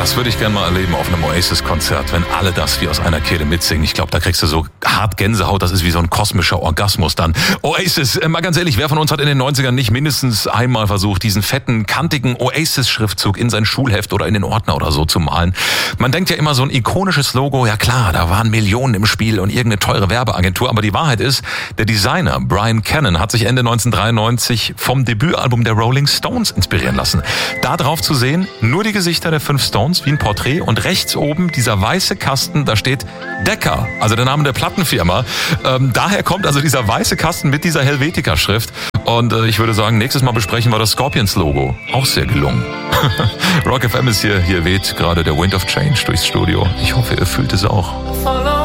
Das würde ich gerne mal erleben auf einem Oasis-Konzert, wenn alle das wie aus einer Kehle mitsingen. Ich glaube, da kriegst du so hart Gänsehaut, das ist wie so ein kosmischer Orgasmus dann. Oasis, mal ganz ehrlich, wer von uns hat in den 90ern nicht mindestens einmal versucht, diesen fetten, kantigen Oasis-Schriftzug in sein Schulheft oder in den Ordner oder so zu malen? Man denkt ja immer, so ein ikonisches Logo, ja klar, da waren Millionen im Spiel und irgendeine teure Werbeagentur, aber die Wahrheit ist, der Designer Brian Cannon hat sich Ende 1993 vom Debütalbum der Rolling Stones inspirieren lassen. Da drauf zu sehen, nur die Gesichter der 5 Stones wie ein Porträt und rechts oben dieser weiße Kasten, da steht Decca, also der Name der Plattenfirma. Daher kommt also dieser weiße Kasten mit dieser Helvetica-Schrift. Und ich würde sagen, nächstes Mal besprechen wir das Scorpions-Logo. Auch sehr gelungen. Rock FM ist hier weht gerade der Wind of Change durchs Studio. Ich hoffe, ihr fühlt es auch.